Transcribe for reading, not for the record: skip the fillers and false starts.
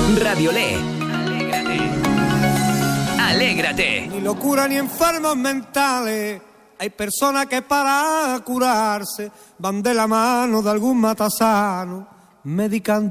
Radiolé. Alégrate. Ni locura ni enfermos mentales. Hay personas que para curarse van de la mano de algún matasano, medicando